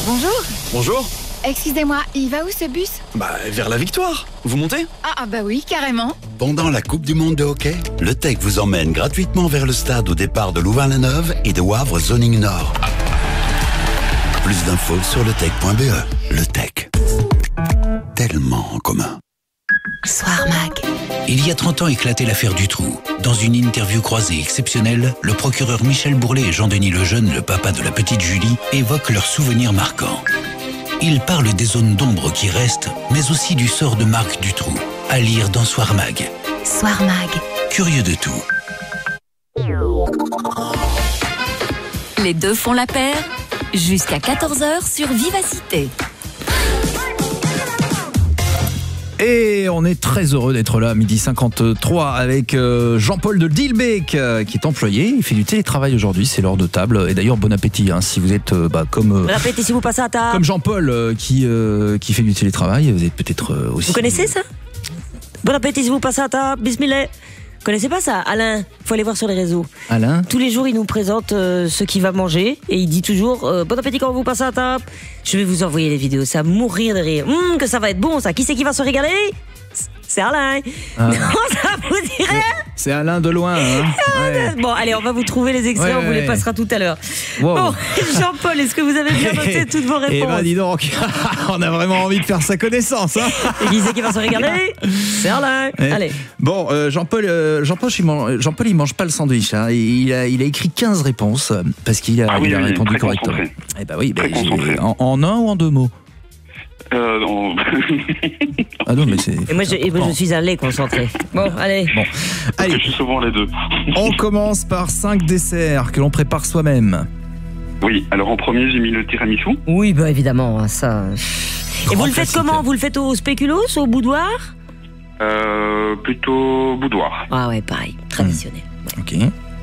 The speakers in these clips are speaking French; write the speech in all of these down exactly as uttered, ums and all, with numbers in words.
Bonjour. Bonjour. Excusez-moi, il va où ce bus? Bah, vers la victoire. Vous montez? Ah, ah bah oui, carrément. Pendant la Coupe du Monde de hockey, le T E C vous emmène gratuitement vers le stade au départ de Louvain-la-Neuve et de Wavre Zoning Nord. Plus d'infos sur le tech point b e. Le Tech. Tellement en commun. Soir Mag. Il y a trente ans éclatait l'affaire Dutroux. Dans une interview croisée exceptionnelle, le procureur Michel Bourlet et Jean-Denis Lejeune, le papa de la petite Julie, évoquent leurs souvenirs marquants. Ils parlent des zones d'ombre qui restent, mais aussi du sort de Marc Dutroux. À lire dans Soir Mag. Soir Mag. Curieux de tout. Les deux font la paire. Jusqu'à quatorze heures sur Vivacité. Et on est très heureux d'être là à midi cinquante-trois avec euh, Jean-Paul de Dilbeek euh, qui est employé, il fait du télétravail aujourd'hui, c'est l'heure de table. Et d'ailleurs bon appétit hein, si vous êtes euh, bah, comme euh, bon appétit si vous passez à table. Comme Jean-Paul euh, qui, euh, qui fait du télétravail, vous êtes peut-être euh, aussi... Vous connaissez ça? Bon appétit si vous passez à table, bismillah. Vous connaissez pas ça? Alain, faut aller voir sur les réseaux. Alain? Tous les jours, il nous présente euh, ce qu'il va manger et il dit toujours euh, bon appétit quand vous passez à table. Je vais vous envoyer les vidéos, ça va mourir de rire. Hum, que ça va être bon ça. Qui c'est qui va se régaler? C'est Alain. Ah. Non, ça vous dit rien? C'est Alain de loin. Hein ouais. Bon, allez, on va vous trouver les extraits, ouais, on vous ouais. les passera tout à l'heure. Wow. Bon, Jean-Paul, est-ce que vous avez bien noté toutes vos réponses? Eh ben dis donc, on a vraiment envie de faire sa connaissance. Hein. Et qui c'est qui va se régaler? C'est Alain. Ouais. Allez. Bon, euh, Jean-Paul, euh, Jean-Paul, il mange, Jean-Paul, il mange pas le sandwich. Hein. Il, a, il a écrit quinze réponses parce qu'il a, ah oui, il a oui, répondu très correctement. concentré. Eh ben oui, ben, Très en, en un ou en deux mots? Euh, non. Ah non, mais c'est. Et moi, je, et moi, je suis un lait concentré. Bon, allez. Bon, allez. Je suis souvent les deux. On commence par cinq desserts que l'on prépare soi-même. Oui, alors en premier, j'ai mis le tiramisu. Oui, bah évidemment, ça. Et Grand vous le faites classique. comment? Vous le faites au spéculoos, au boudoir? Euh, plutôt boudoir. Ah ouais, pareil, traditionnel. Ok.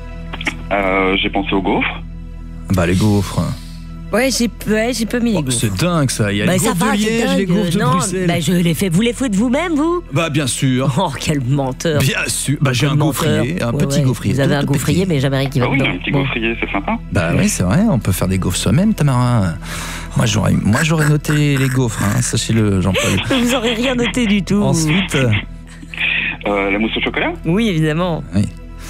Euh, j'ai pensé au gaufre. Bah les gaufres. Ouais, j'ai ouais, j'ai pas mis les Oh, gaufres. c'est dingue ça. Il y a Bah, les ça gaufres va, de c'est Liège, dingue. les gaufres de Non, Bruxelles. bah, je les fais. Vous les faites vous-même, vous? Bah bien sûr. Oh, quel menteur. Bien sûr. Bah j'ai un Quel menteur. gaufrier, un Ouais, petit ouais. gaufrier. Vous avez tout, un tout gaufrier, petit. mais jamais rien qui va Ah oui, dedans. un petit Bon. gaufrier, c'est sympa. Bah oui, c'est vrai, on peut faire des gaufres soi-même, Tamara. Moi j'aurais, moi j'aurais noté les gaufres, hein, sachez-le, Jean-Paul. Vous aurez rien noté du tout. Ensuite, Euh, la mousse au chocolat. Oui, évidemment. oui.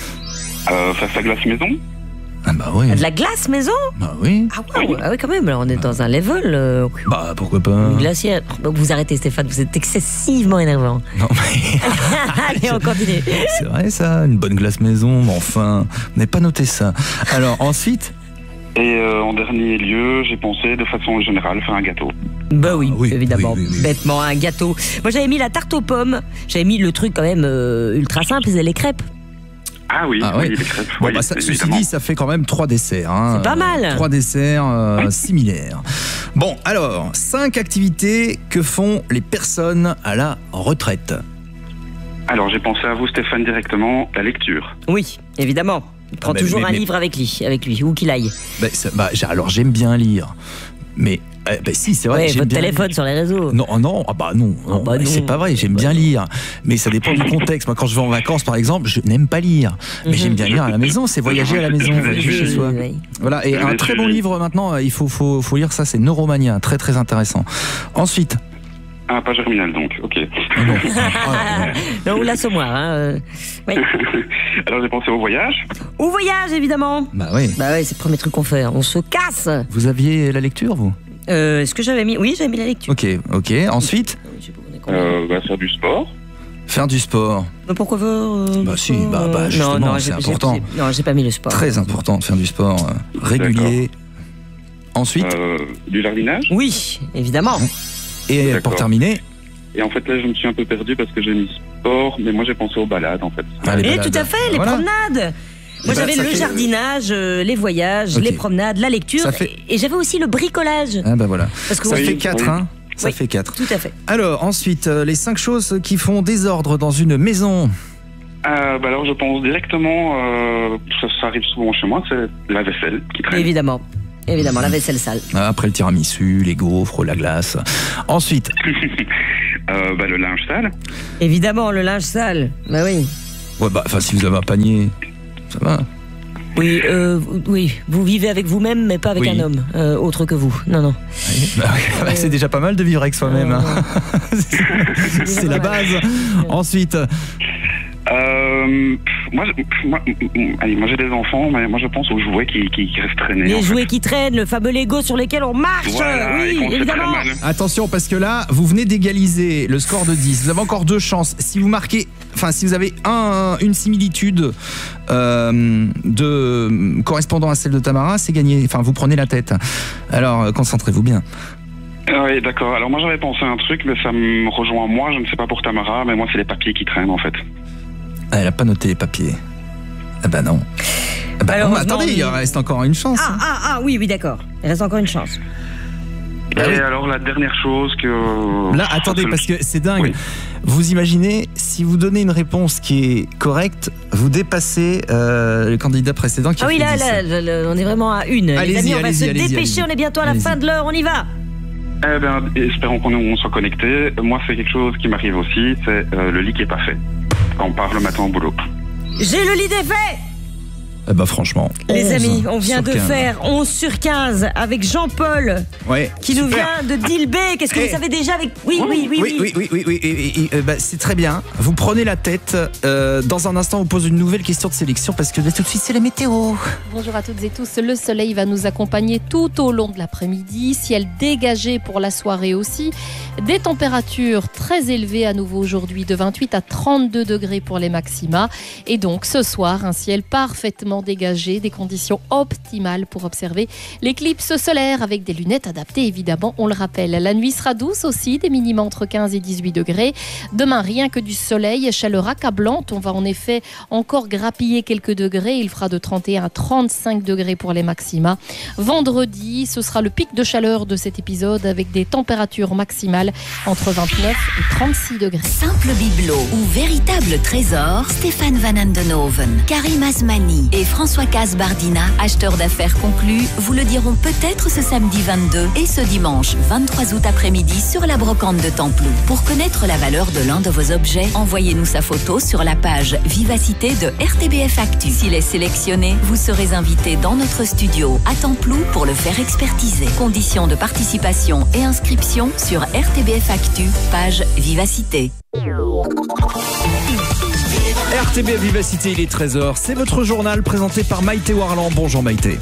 Euh, face à glace maison. Ah bah oui. De la glace maison? Bah oui. Ah ouais, ah ouais, quand même. Alors, on est dans un level. Euh, Bah pourquoi pas. glaciaire. Donc, vous arrêtez, Stéphane. Vous êtes excessivement énervant. Non mais Allez, on continue. c'est vrai ça, une bonne glace maison, mais enfin, on n'a pas noté ça. Alors ensuite. Et euh, en dernier lieu, j'ai pensé de façon générale faire un gâteau. Bah oui, Ah oui, évidemment. oui, oui, oui. Bêtement, un gâteau. Moi, j'avais mis la tarte aux pommes. J'avais mis le truc quand même euh, ultra simple, c'est les crêpes. Ah oui, Ah oui, oui. les crêpes. Bon, oui, bah, ça, ceci évidemment. dit, ça fait quand même trois desserts. Hein. C'est pas mal. Trois desserts euh, similaires. Bon, alors, cinq activités que font les personnes à la retraite. Alors j'ai pensé à vous, Stéphane, directement, la lecture. Oui, évidemment. Il prend Ah, mais- toujours mais- un mais- livre avec lui, avec lui, où qu'il aille. Bah, ça- bah, j'ai- alors, j'aime bien lire. Mais, euh, bah, si, c'est vrai. Ouais, j'aime votre bien téléphone sur les réseaux. Non, oh non, ah bah non, non, bah non. c'est pas vrai, j'aime Bah bien non. lire. Mais ça dépend du contexte. Moi, quand je vais en vacances, par exemple, je n'aime pas lire. Mais Mhm. j'aime bien lire à la maison, c'est voyager à la maison, voyager chez soi. Oui, oui. Voilà, et Je un l'ai très suivi. bon livre maintenant, il faut, faut, faut lire ça, c'est Neuromania, très très intéressant. Ensuite, Ah, pas Germinal donc, ok. ah non, ah, non. Non, ou l'assommoir. Hein. euh, Oui. Alors j'ai pensé au voyage. Au voyage, évidemment. Bah oui. Bah oui, c'est le premier truc qu'on fait. On se casse. Vous aviez la lecture, vous? Euh, Est-ce que j'avais mis? Oui, j'avais mis la lecture. Ok, ok. Ensuite, Je sais pas, on est combien Euh, bah, faire du sport. faire du sport. Mais pourquoi faire euh, Bah le si, sport, bah- bah, euh, justement, non, non, c'est j'ai- j'ai- important. j'ai- Non, j'ai pas mis le sport. Très important de faire du sport euh, régulier. Ensuite, Euh, du jardinage. Oui, évidemment. et d'accord. pour terminer, Et en fait là je me suis un peu perdu parce que j'ai mis sport, mais moi j'ai pensé aux balades en fait. ah, les Et balades. tout à fait, les Voilà. promenades. Moi, bah, j'avais ça le fait- jardinage, euh, les voyages, Ok. les promenades, la lecture, Ça fait- et, et j'avais aussi le bricolage. Ah bah voilà. Parce que Ça oui, fait quatre, oui. hein. Ça Oui. fait quatre. Tout à fait. Alors, ensuite, euh, les cinq choses qui font désordre dans une maison. Euh, bah alors je pense directement, euh, ça, ça arrive souvent chez moi, c'est la vaisselle qui traîne. Évidemment. Évidemment, la vaisselle sale. Après le tiramisu, les gaufres, la glace. Ensuite, euh, bah, le linge sale. Évidemment, le linge sale. Bah oui. ouais, bah, enfin, si vous avez un panier, ça va. Oui, euh, oui, vous vivez avec vous-même, mais pas avec Oui. un homme euh, autre que vous. Non, non. Oui, bah oui, bah c'est déjà pas mal de vivre avec soi-même. Euh, hein. C'est la base. Ensuite, Euh, pff, moi, je- pff, moi, mm, allez, moi j'ai des enfants, mais moi je pense aux jouets qui, qui, qui restent traînés. Les en jouets fait. qui traînent, le fameux Lego sur lesquels on marche. Voilà, et oui, qu'on se fait évidemment. très mal. attention parce que là, vous venez d'égaliser le score de dix. Vous avez encore deux chances. Si vous marquez, enfin, si vous avez un, une similitude euh, de correspondant à celle de Tamara, c'est gagné. Enfin, vous prenez la tête. Alors, euh, concentrez-vous bien. Ah oui, d'accord. Alors moi j'avais pensé à un truc, mais ça me rejoint moi. Je ne sais pas pour Tamara, mais moi c'est les papiers qui traînent en fait. Ah, elle a pas noté les papiers. Ah bah non. Ah bah Alors, non, mais attendez, non, il mais- reste encore une chance. Ah, ah, ah, oui, oui, d'accord. Il reste encore une chance. Bah et oui. alors la dernière chose que... Là, attendez, c'est le- parce que c'est dingue. Oui. Vous imaginez, si vous donnez une réponse qui est correcte, vous dépassez euh, le candidat précédent qui Ah a oui, fait là, dix. là, là, là, on est vraiment à une. Les Allez-y, amis, on va allez-y, se allez-y, dépêcher, allez-y. on est bientôt à la Allez-y. fin de l'heure, on y va. Eh bien, espérons qu'on on soit connecté. Moi c'est quelque chose qui m'arrive aussi, c'est euh, le lit qui est pas fait. Quand on part le matin au boulot. J'ai le lit défait. Eh bah franchement. Les onze amis, on vient sur de quinze. faire onze sur quinze avec Jean-Paul Ouais, qui nous super. vient de Dilbeek. Qu'est-ce que Eh. vous savez déjà avec... Oui, oui, oui, Oui, oui, oui, oui, oui, oui, oui, euh, bah, c'est très bien. Vous prenez la tête. Euh, dans un instant, on vous pose une nouvelle question de sélection parce que là, tout de suite, c'est la météo. Bonjour à toutes et tous. Le soleil va nous accompagner tout au long de l'après-midi. Ciel dégagé pour la soirée aussi. Des températures très élevées à nouveau aujourd'hui, de vingt-huit à trente-deux degrés pour les maxima. Et donc ce soir, un ciel parfaitement dégagé, des conditions optimales pour observer l'éclipse solaire avec des lunettes adaptées évidemment, on le rappelle. La nuit sera douce aussi, des minima entre quinze et dix-huit degrés. Demain, rien que du soleil, chaleur accablante. On va en effet encore grappiller quelques degrés. Il fera de trente et un à trente-cinq degrés pour les maxima. Vendredi, ce sera le pic de chaleur de cet épisode avec des températures maximales entre vingt-neuf et trente-six degrés. Simple bibelot ou véritable trésor, Stéphane Van Andenhoven, Karim Asmani et François Casbardina, acheteurs d'affaires conclus, vous le diront peut-être ce samedi vingt-deux et ce dimanche vingt-trois août après-midi sur la brocante de Templou. Pour connaître la valeur de l'un de vos objets, envoyez-nous sa photo sur la page Vivacité de R T B F Actu. S'il est sélectionné, vous serez invité dans notre studio à Templou pour le faire expertiser. Conditions de participation et inscription sur R T B F Actu, page Vivacité. R T B Vivacité, il est treize heures. C'est votre journal présenté par Maïté Warland. Bonjour Maïté.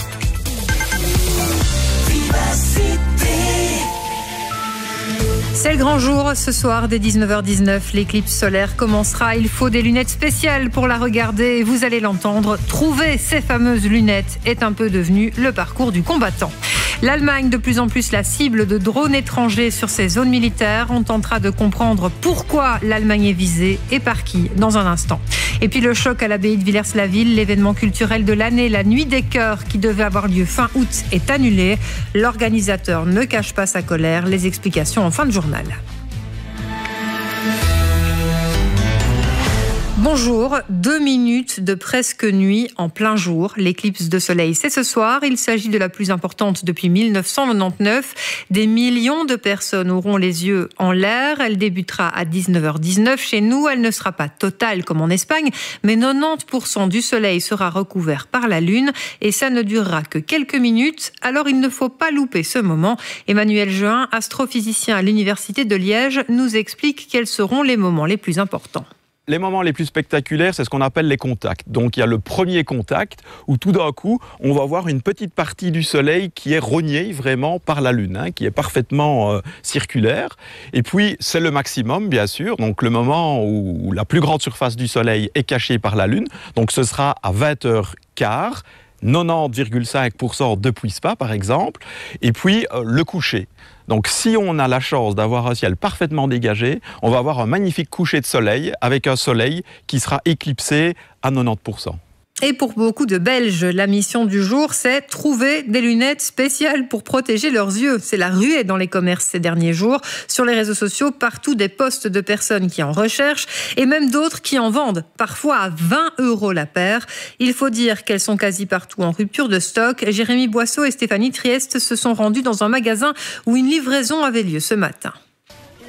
C'est le grand jour ce soir dès dix-neuf heures dix-neuf. L'éclipse solaire commencera. Il faut des lunettes spéciales pour la regarder et vous allez l'entendre. Trouver ces fameuses lunettes est un peu devenu le parcours du combattant. L'Allemagne, de plus en plus la cible de drones étrangers sur ses zones militaires. On tentera de comprendre pourquoi l'Allemagne est visée et par qui dans un instant. Et puis le choc à l'abbaye de Villers-la-Ville, l'événement culturel de l'année, la Nuit des Chœurs qui devait avoir lieu fin août est annulé. L'organisateur ne cache pas sa colère. Les explications en fin de journal. Bonjour, deux minutes de presque nuit en plein jour. L'éclipse de soleil, c'est ce soir. Il s'agit de la plus importante depuis mille neuf cent quatre-vingt-dix-neuf. Des millions de personnes auront les yeux en l'air. Elle débutera à dix-neuf heures dix-neuf chez nous. Elle ne sera pas totale comme en Espagne, mais quatre-vingt-dix pour cent du soleil sera recouvert par la lune et ça ne durera que quelques minutes. Alors il ne faut pas louper ce moment. Emmanuel Jehan, astrophysicien à l'Université de Liège, nous explique quels seront les moments les plus importants. Les moments les plus spectaculaires, c'est ce qu'on appelle les contacts. Donc il y a le premier contact où tout d'un coup, on va voir une petite partie du Soleil qui est rognée vraiment par la Lune, hein, qui est parfaitement euh, circulaire. Et puis c'est le maximum, bien sûr, donc le moment où la plus grande surface du Soleil est cachée par la Lune. Donc ce sera à vingt heures quinze. quatre-vingt-dix virgule cinq pour cent depuis Spa, par exemple, et puis euh, le coucher. Donc si on a la chance d'avoir un ciel parfaitement dégagé, on va avoir un magnifique coucher de soleil avec un soleil qui sera éclipsé à quatre-vingt-dix pour cent. Et pour beaucoup de Belges, la mission du jour, c'est trouver des lunettes spéciales pour protéger leurs yeux. C'est la ruée dans les commerces ces derniers jours. Sur les réseaux sociaux, partout des posts de personnes qui en recherchent et même d'autres qui en vendent, parfois à vingt euros la paire. Il faut dire qu'elles sont quasi partout en rupture de stock. Jérémy Boisseau et Stéphanie Trieste se sont rendus dans un magasin où une livraison avait lieu ce matin.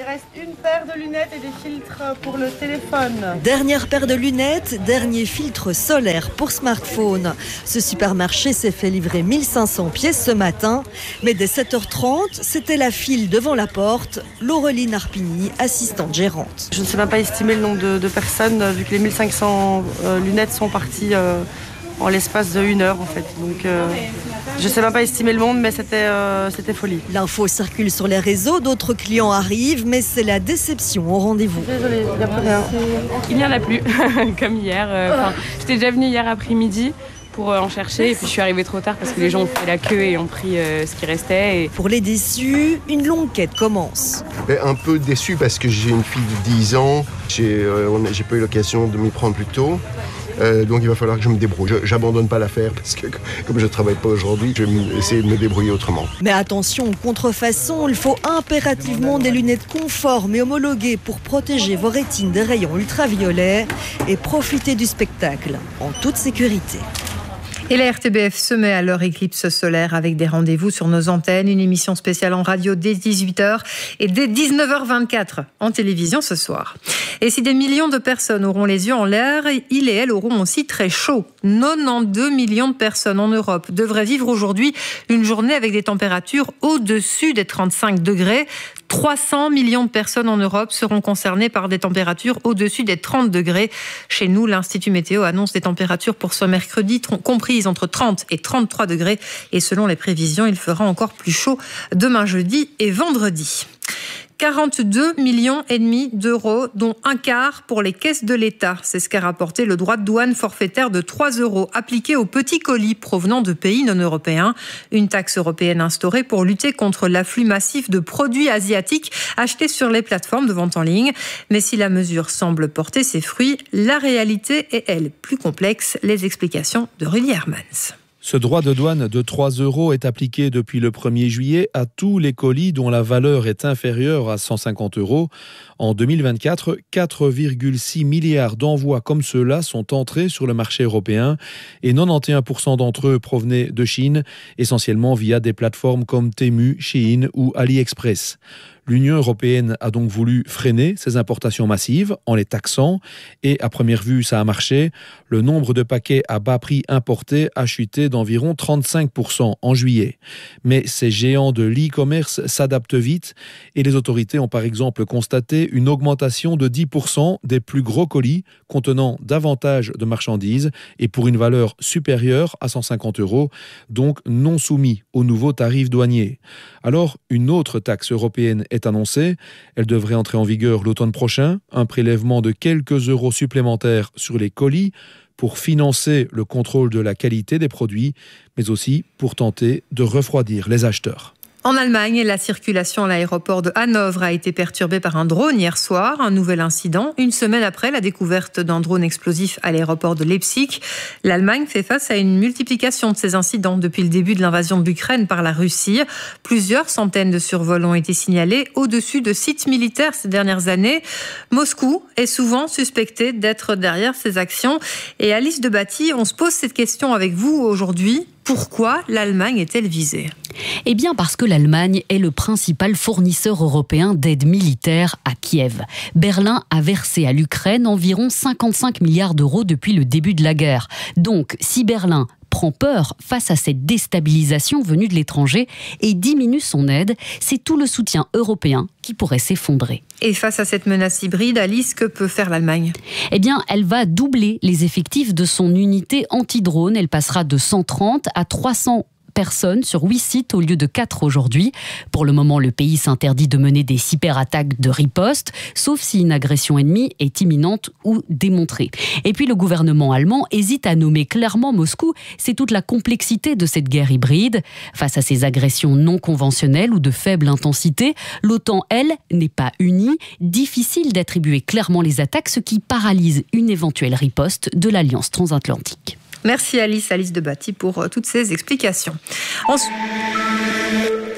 Il reste une paire de lunettes et des filtres pour le téléphone. Dernière paire de lunettes, dernier filtre solaire pour smartphone. Ce supermarché s'est fait livrer mille cinq cents pièces ce matin, mais dès sept heures trente, c'était la file devant la porte. Laureline Arpigny, assistante gérante. Je ne sais même pas estimer le nombre de, de personnes, vu que les mille cinq cents euh, lunettes sont parties euh, en l'espace de une heure en fait. Donc, euh, je ne sais même pas estimer le monde, mais c'était, euh, c'était folie. L'info circule sur les réseaux, d'autres clients arrivent, mais c'est la déception au rendez-vous. Désolée, il n'y a plus rien. Il n'y en a plus, comme hier. Euh, j'étais déjà venue hier après-midi pour en chercher et puis je suis arrivée trop tard parce que les gens ont fait la queue et ont pris euh, ce qui restait. Et... Pour les déçus, une longue quête commence. Un peu déçu parce que j'ai une fille de dix ans, j'ai, euh, j'ai pas eu l'occasion de m'y prendre plus tôt. Euh, donc il va falloir que je me débrouille. Je n'abandonne pas l'affaire parce que comme je ne travaille pas aujourd'hui, je vais essayer de me débrouiller autrement. Mais attention aux contrefaçons, il faut impérativement des lunettes conformes et homologuées pour protéger vos rétines des rayons ultraviolets et profiter du spectacle en toute sécurité. Et la R T B F se met à leur éclipse solaire avec des rendez-vous sur nos antennes, une émission spéciale en radio dès dix-huit heures et dès dix-neuf heures vingt-quatre en télévision ce soir. Et si des millions de personnes auront les yeux en l'air, ils et elles auront aussi très chaud. quatre-vingt-douze millions de personnes en Europe devraient vivre aujourd'hui une journée avec des températures au-dessus des trente-cinq degrés. trois cents millions de personnes en Europe seront concernées par des températures au-dessus des trente degrés. Chez nous, l'Institut Météo annonce des températures pour ce mercredi comprises entre trente et trente-trois degrés. Et selon les prévisions, il fera encore plus chaud demain jeudi et vendredi. quarante-deux millions et demi d'euros, dont un quart pour les caisses de l'État. C'est ce qu'a rapporté le droit de douane forfaitaire de trois euros appliqué aux petits colis provenant de pays non européens. Une taxe européenne instaurée pour lutter contre l'afflux massif de produits asiatiques achetés sur les plateformes de vente en ligne. Mais si la mesure semble porter ses fruits, la réalité est, elle, plus complexe. Les explications de Rudy Hermans. Ce droit de douane de trois euros est appliqué depuis le premier juillet à tous les colis dont la valeur est inférieure à cent cinquante euros. En deux mille vingt-quatre, quatre virgule six milliards d'envois comme ceux-là sont entrés sur le marché européen et quatre-vingt-onze pour cent d'entre eux provenaient de Chine, essentiellement via des plateformes comme Temu, Shein ou AliExpress. L'Union européenne a donc voulu freiner ces importations massives en les taxant et à première vue ça a marché. Le nombre de paquets à bas prix importés a chuté d'environ trente-cinq pour cent en juillet. Mais ces géants de l'e-commerce s'adaptent vite et les autorités ont par exemple constaté une augmentation de dix pour cent des plus gros colis contenant davantage de marchandises et pour une valeur supérieure à cent cinquante euros, donc non soumis aux nouveaux tarifs douaniers. Alors, une autre taxe européenne est annoncée. Elle devrait entrer en vigueur l'automne prochain, un prélèvement de quelques euros supplémentaires sur les colis pour financer le contrôle de la qualité des produits, mais aussi pour tenter de refroidir les acheteurs. En Allemagne, la circulation à l'aéroport de Hanovre a été perturbée par un drone hier soir. Un nouvel incident, une semaine après la découverte d'un drone explosif à l'aéroport de Leipzig. L'Allemagne fait face à une multiplication de ces incidents depuis le début de l'invasion de l'Ukraine par la Russie. Plusieurs centaines de survols ont été signalés au-dessus de sites militaires ces dernières années. Moscou est souvent suspecté d'être derrière ces actions. Et Alice Debatty, on se pose cette question avec vous aujourd'hui. Pourquoi l'Allemagne est-elle visée ? Eh bien parce que l'Allemagne est le principal fournisseur européen d'aide militaire à Kiev. Berlin a versé à l'Ukraine environ cinquante-cinq milliards d'euros depuis le début de la guerre. Donc si Berlin prend peur face à cette déstabilisation venue de l'étranger et diminue son aide, c'est tout le soutien européen qui pourrait s'effondrer. Et face à cette menace hybride, Alice, que peut faire l'Allemagne ? Eh bien, elle va doubler les effectifs de son unité anti-drone. Elle passera de cent trente à trois cents personnes sur huit sites au lieu de quatre aujourd'hui. Pour le moment, le pays s'interdit de mener des cyberattaques de riposte, sauf si une agression ennemie est imminente ou démontrée. Et puis le gouvernement allemand hésite à nommer clairement Moscou. C'est toute la complexité de cette guerre hybride. Face à ces agressions non conventionnelles ou de faible intensité, l'OTAN, elle, n'est pas unie. Difficile d'attribuer clairement les attaques, ce qui paralyse une éventuelle riposte de l'Alliance transatlantique. Merci Alice, Alice Debatty pour toutes ces explications. Ensuite...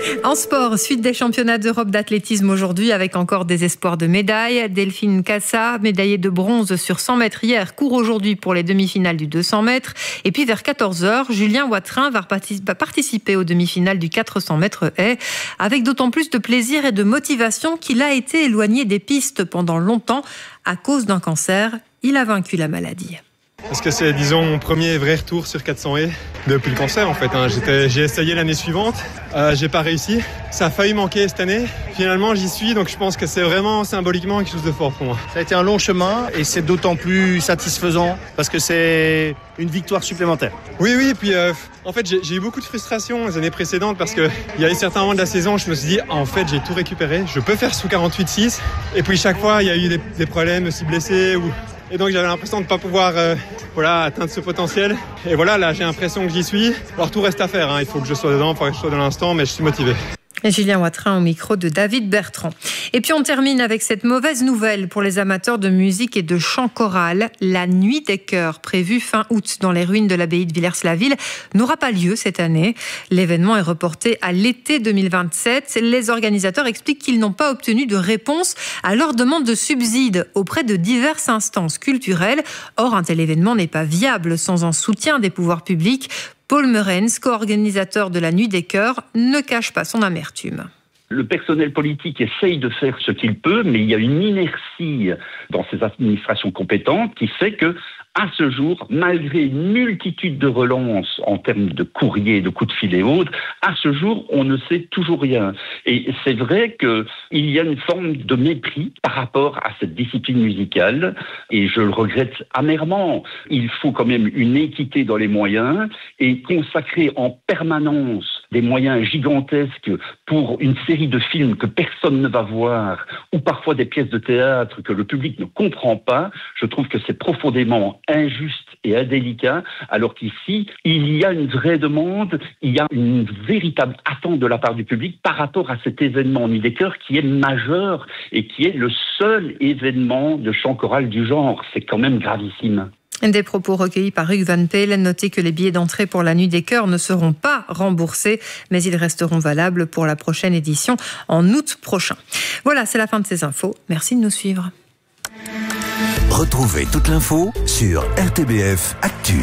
En sport, suite des championnats d'Europe d'athlétisme aujourd'hui avec encore des espoirs de médailles. Delphine Cassa, médaillée de bronze sur cent mètres hier, court aujourd'hui pour les demi-finales du deux cents mètres. Et puis vers quatorze heures, Julien Watrin va participer aux demi-finales du quatre cents mètres haies avec d'autant plus de plaisir et de motivation qu'il a été éloigné des pistes pendant longtemps à cause d'un cancer. Il a vaincu la maladie. Parce que c'est, disons, mon premier vrai retour sur quatre cents haies depuis le cancer, en fait. Hein. J'étais, j'ai essayé l'année suivante, euh, j'ai pas réussi. Ça a failli manquer cette année. Finalement, j'y suis, donc je pense que c'est vraiment symboliquement quelque chose de fort pour moi. Ça a été un long chemin et c'est d'autant plus satisfaisant parce que c'est une victoire supplémentaire. Oui, oui, et puis euh, en fait, j'ai, j'ai eu beaucoup de frustration les années précédentes parce qu'il y a eu certains moments de la saison où je me suis dit, ah, en fait, j'ai tout récupéré, je peux faire sous quarante-huit six. Et puis chaque fois, il y a eu des, des problèmes, aussi blessé ou... Et donc j'avais l'impression de ne pas pouvoir euh, voilà, atteindre ce potentiel. Et voilà, là j'ai l'impression que j'y suis. Alors tout reste à faire, hein. Il faut que je sois dedans, il faut que je sois dans l'instant, mais je suis motivé. Et Julien Watrin au micro de David Bertrand. Et puis on termine avec cette mauvaise nouvelle pour les amateurs de musique et de chant choral. La Nuit des Chœurs, prévue fin août dans les ruines de l'abbaye de Villers-la-Ville, n'aura pas lieu cette année. L'événement est reporté à l'été deux mille vingt-sept. Les organisateurs expliquent qu'ils n'ont pas obtenu de réponse à leur demande de subsides auprès de diverses instances culturelles. Or, un tel événement n'est pas viable sans un soutien des pouvoirs publics. Paul Meurens, co-organisateur de la Nuit des Chœurs, ne cache pas son amertume. Le personnel politique essaye de faire ce qu'il peut, mais il y a une inertie dans ces administrations compétentes qui fait que, à ce jour, malgré une multitude de relances en termes de courriers, de coups de fil et autres, à ce jour, on ne sait toujours rien. Et c'est vrai qu'il y a une forme de mépris par rapport à cette discipline musicale, et je le regrette amèrement. Il faut quand même une équité dans les moyens, et consacrer en permanence des moyens gigantesques pour une série de films que personne ne va voir, ou parfois des pièces de théâtre que le public ne comprend pas, je trouve que c'est profondément injuste et indélicat, alors qu'ici, il y a une vraie demande, il y a une véritable attente de la part du public par rapport à cet événement Nuit des Chœurs qui est majeur et qui est le seul événement de chant choral du genre. C'est quand même gravissime. Des propos recueillis par Hugues Van Pelen. Notez que les billets d'entrée pour la Nuit des Chœurs ne seront pas remboursés, mais ils resteront valables pour la prochaine édition en août prochain. Voilà, c'est la fin de ces infos. Merci de nous suivre. Retrouvez toute l'info sur R T B F Actu.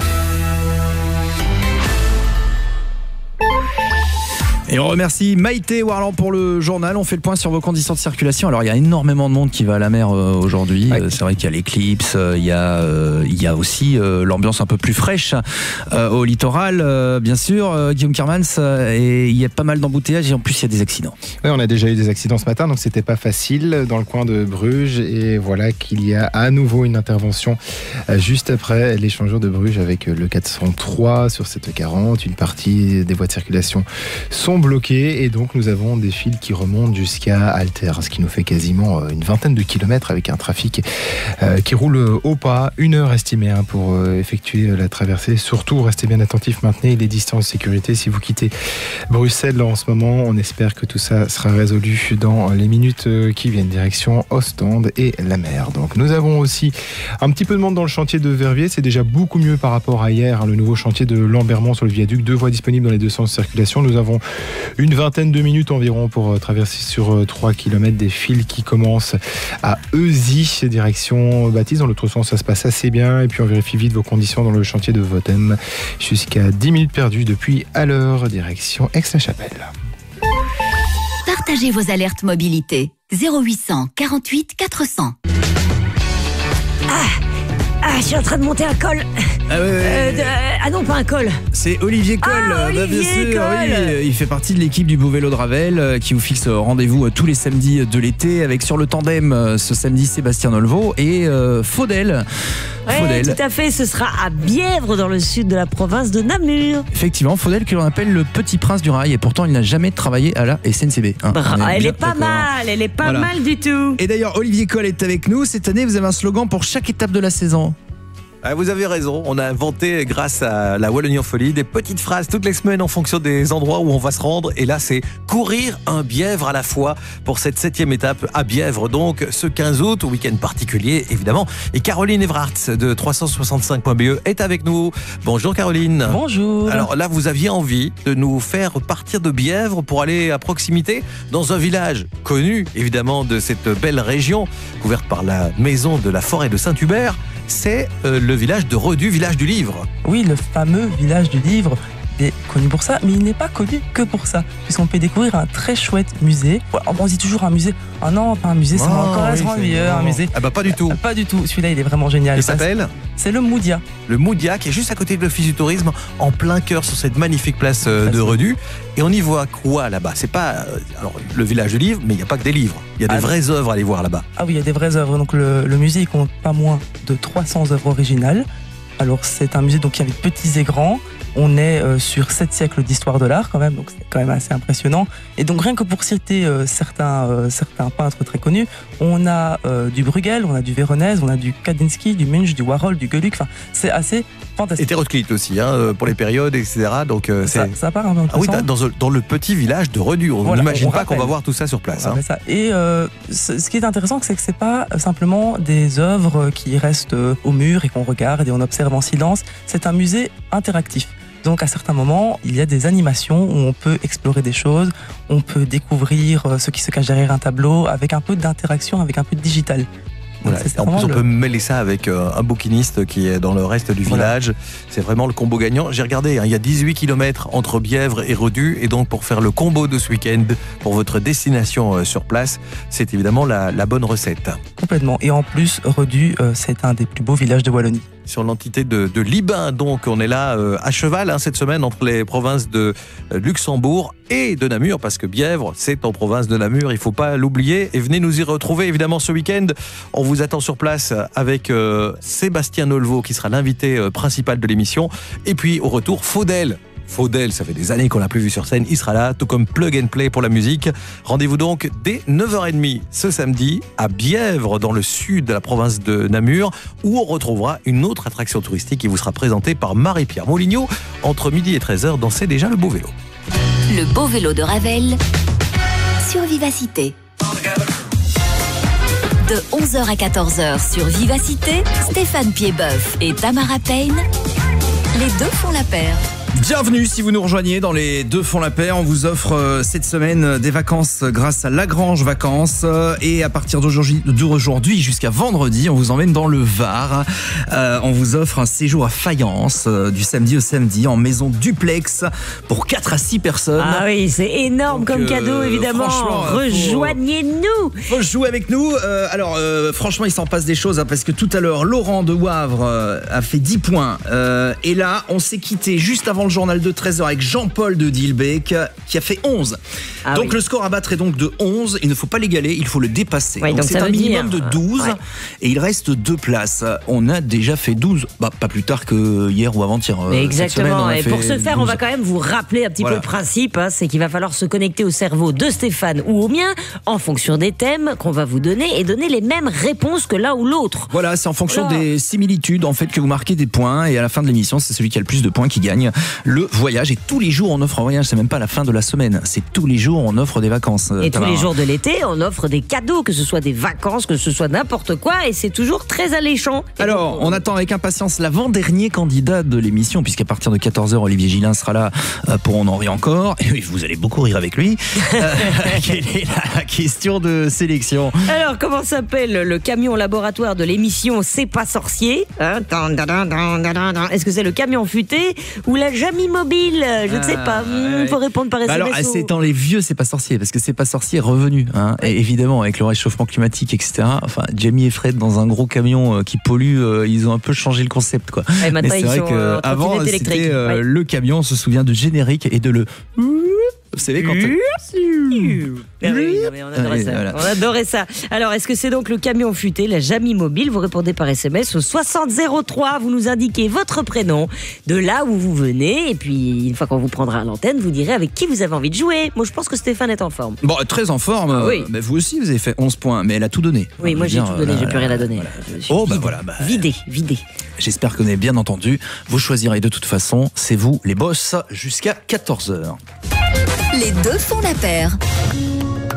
Et on remercie Maïté Warland pour le journal. On fait le point sur vos conditions de circulation. Alors, il y a énormément de monde qui va à la mer euh, aujourd'hui. Ouais. C'est vrai qu'il y a l'éclipse, euh, il, y a, euh, il y a aussi euh, l'ambiance un peu plus fraîche euh, au littoral, euh, bien sûr. Euh, Guillaume Kermans, euh, et il y a pas mal d'embouteillages et en plus, il y a des accidents. Oui, on a déjà eu des accidents ce matin, donc c'était pas facile dans le coin de Bruges. Et voilà qu'il y a à nouveau une intervention euh, juste après l'échangeur de Bruges avec le quatre cent trois sur cette quarante. Une partie des voies de circulation sont bloqués et donc nous avons des fils qui remontent jusqu'à Alter, ce qui nous fait quasiment une vingtaine de kilomètres avec un trafic euh, qui roule au pas. Une heure estimée hein, pour euh, effectuer la traversée. Surtout, restez bien attentifs, maintenez les distances de sécurité. Si vous quittez Bruxelles en ce moment, on espère que tout ça sera résolu dans les minutes qui viennent, direction Ostende et la mer. Donc nous avons aussi un petit peu de monde dans le chantier de Verviers. C'est déjà beaucoup mieux par rapport à hier. Hein, le nouveau chantier de Lambermont sur le viaduc, deux voies disponibles dans les deux sens de circulation. Nous avons une vingtaine de minutes environ pour traverser sur trois kilomètres des fils qui commencent à Eusy, direction Baptiste. Dans l'autre sens, ça se passe assez bien. Et puis on vérifie vite vos conditions dans le chantier de Votem. Jusqu'à dix minutes perdues depuis à l'heure, direction Aix-la-Chapelle. Partagez vos alertes mobilité. zéro huit cent quarante-huit quatre cents. Ah Ah, je suis en train de monter un col. Ah, ouais, ouais. Euh, de, ah non, pas un col. C'est Olivier Coll. Ah, Olivier bah, bien sûr, Coll. oui, il fait partie de l'équipe du Beau Vélo de Ravel qui vous fixe rendez-vous tous les samedis de l'été avec sur le tandem ce samedi Sébastien Nolvo et euh, Faudel. Ouais, Faudel. Tout à fait. Ce sera à Bièvre dans le sud de la province de Namur. Effectivement, Faudel que l'on appelle le petit prince du rail et pourtant il n'a jamais travaillé à la S N C B. Hein, Bra- est elle bien est pas d'accord. mal. Elle est pas Voilà. mal du tout. Et d'ailleurs, Olivier Coll est avec nous. Cette année, vous avez un slogan pour chaque étape de la saison. Ah, vous avez raison, on a inventé grâce à la Wallonie en folie des petites phrases toutes les semaines en fonction des endroits où on va se rendre. Et là, c'est courir un Bièvre à la fois pour cette septième étape à Bièvre, donc ce quinze août, week-end particulier évidemment. Et Caroline Everhardt de trois cent soixante-cinq point B E est avec nous. Bonjour Caroline. Bonjour. Alors là, vous aviez envie de nous faire partir de Bièvre pour aller à proximité dans un village connu évidemment de cette belle région couverte par la maison de la forêt de Saint-Hubert. C'est euh, le village de Redu, village du livre. Oui, le fameux village du livre est connu pour ça, mais il n'est pas connu que pour ça, puisqu'on peut découvrir un très chouette musée. On dit toujours un musée. Ah non, pas un musée, c'est oh, encore oui, mieux, un musée. Ah bah pas du tout. Pas du tout. Celui-là, il est vraiment génial. Il s'appelle ? C'est le Moudia. Le Moudia, qui est juste à côté de l'Office du Tourisme, en plein cœur sur cette magnifique place euh, de Redu. Et on y voit quoi là-bas ? C'est pas euh, alors, le village du livre, mais il n'y a pas que des livres. Il y a des ah, vraies œuvres à aller voir là-bas. Ah oui, il y a des vraies œuvres. Donc le, le musée compte pas moins de trois cents œuvres originales. Alors c'est un musée donc qui invite petits et grands. On est euh, sur sept siècles d'histoire de l'art quand même, donc c'est quand même assez impressionnant. Et donc rien que pour citer euh, certains, euh, certains peintres très connus, on a euh, du Bruegel, on a du Véronèse, on a du Kandinsky, du Munch, du Warhol, du Gueluc, enfin c'est assez fantastique. Hétéroclite aussi, hein, pour les périodes, et cetera. Donc, euh, ça, c'est... ça part un peu ah oui, dans, dans le petit village de Redu, on voilà, n'imagine on pas qu'on va voir tout ça sur place. Hein. Ça. Et euh, ce, ce qui est intéressant, c'est que c'est pas simplement des œuvres qui restent au mur et qu'on regarde et on observe en silence, c'est un musée interactif. Donc à certains moments, il y a des animations où on peut explorer des choses, on peut découvrir ce qui se cache derrière un tableau avec un peu d'interaction, avec un peu de digital. Voilà. En plus, on le... peut mêler ça avec euh, un bouquiniste qui est dans le reste du village. Voilà. C'est vraiment le combo gagnant. J'ai regardé, hein, il y a dix-huit kilomètres entre Bièvre et Redu. Et donc, pour faire le combo de ce week-end, pour votre destination euh, sur place, c'est évidemment la, la bonne recette. Complètement. Et en plus, Redu, euh, c'est un des plus beaux villages de Wallonie. Sur l'entité de, de Libin, donc on est là euh, à cheval hein, cette semaine entre les provinces de euh, Luxembourg et de Namur, parce que Bièvre, c'est en province de Namur, il ne faut pas l'oublier. Et venez nous y retrouver évidemment ce week-end. On vous attend sur place avec euh, Sébastien Nolvo, qui sera l'invité euh, principal de l'émission. Et puis au retour, Faudel. Faudel, ça fait des années qu'on l'a plus vu sur scène, il sera là, tout comme Plug and Play pour la musique. Rendez-vous donc dès neuf heures trente ce samedi à Bièvre, dans le sud de la province de Namur, où on retrouvera une autre attraction touristique qui vous sera présentée par Marie-Pierre Moulignot entre midi et treize heures dans C'est déjà le beau vélo. Le beau vélo de Ravel sur Vivacité. De onze heures à quatorze heures sur Vivacité, Stéphane Piedboeuf et Tamara Payne, les deux font la paire. Bienvenue si vous nous rejoignez dans les deux font la paire. On vous offre euh, cette semaine des vacances grâce à Lagrange Vacances. Euh, et à partir d'aujourd'hui, d'aujourd'hui jusqu'à vendredi, on vous emmène dans le Var. Euh, on vous offre un séjour à Fayence euh, du samedi au samedi en maison duplex pour quatre à six personnes. Ah oui, c'est énorme. Donc, comme euh, cadeau évidemment. Rejoignez-nous. Faut, faut jouer avec nous. Euh, alors euh, franchement, il s'en passe des choses hein, parce que tout à l'heure, Laurent de Wavre euh, a fait dix points. Euh, et là, on s'est quitté juste avant le journal de treize heures avec Jean-Paul de Dilbeek qui a fait onze. Ah donc oui. Le score à battre est donc de onze. Il ne faut pas l'égaler, il faut le dépasser. Oui, donc, donc c'est un minimum dire, de douze ouais. Et il reste deux places. On a déjà fait douze, bah, pas plus tard que hier ou avant-hier. Exactement. Semaine, et pour ce faire, douze. On va quand même vous rappeler un petit voilà. peu le principe. Hein, c'est qu'il va falloir se connecter au cerveau de Stéphane ou au mien en fonction des thèmes qu'on va vous donner et donner les mêmes réponses que l'un ou l'autre. Voilà, c'est en fonction Alors... des similitudes en fait que vous marquez des points et à la fin de l'émission, c'est celui qui a le plus de points qui gagne le voyage. Et tous les jours on offre un voyage, c'est même pas la fin de la semaine, c'est tous les jours on offre des vacances. Et tous les jours de l'été on offre des cadeaux, que ce soit des vacances, que ce soit n'importe quoi, et c'est toujours très alléchant. Et alors donc, on... on attend avec impatience l'avant-dernier candidat de l'émission, puisqu'à partir de quatorze heures Olivier Gillin sera là pour On en rit encore, et oui, vous allez beaucoup rire avec lui. euh, quelle est la question de sélection? Alors comment s'appelle le camion laboratoire de l'émission C'est pas sorcier, hein? Est-ce que c'est le camion futé ou la Jamie Mobile? Je ne sais pas. Il faut répondre par S M S. Bah alors, ou... c'est dans les vieux, c'est pas sorcier, parce que c'est pas sorcier est revenu. Hein, et évidemment, avec le réchauffement climatique, et cetera. Enfin, Jamie et Fred dans un gros camion euh, qui pollue, euh, ils ont un peu changé le concept, quoi. Et maintenant, mais c'est ils vrai sont qu'avant, c'était euh, ouais. le camion. On se souvient de générique et de le. Vous savez quand... Ah oui, non, mais on adorait Allez, ça. voilà. On adorait ça. Alors, est-ce que c'est donc le camion futé, la Jamie Mobile? Vous répondez par S M S au soixante zéro trois. Vous nous indiquez votre prénom, de là où vous venez, et puis une fois qu'on vous prendra à l'antenne, vous direz avec qui vous avez envie de jouer. Moi, je pense que Stéphane est en forme. Bon, très en forme. Ah, oui. Mais vous aussi, vous avez fait onze points, mais elle a tout donné. Oui, moi j'ai Dire, tout donné, euh, j'ai plus rien à donner. voilà. Je suis Oh, bah vide. voilà. Bah, Vidé, vidé. J'espère que vous avez bien entendu. Vous choisirez de toute façon, c'est vous les boss jusqu'à quatorze heures. Les deux font la paire.